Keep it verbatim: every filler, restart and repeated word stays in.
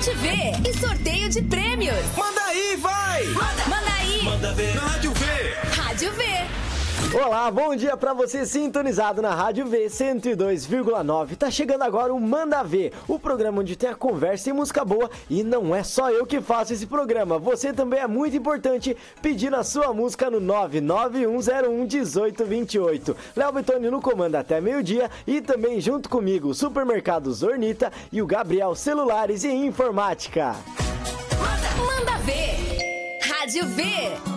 Rede V e sorteio de prêmios. Manda aí, vai! Manda, manda aí! Manda ver na Rádio V! Rádio V! Olá, bom dia pra você sintonizado na Rádio V cento e dois vírgula nove. Tá chegando agora o Manda Ver, o programa onde tem a conversa e música boa. E não é só eu que faço esse programa, você também é muito importante pedindo a sua música no nove nove um zero um um oito dois oito. Léo Betoni no comando até meio-dia e também junto comigo o Supermercado Zornita e o Gabriel Celulares e Informática. Manda, manda ver! Rádio V!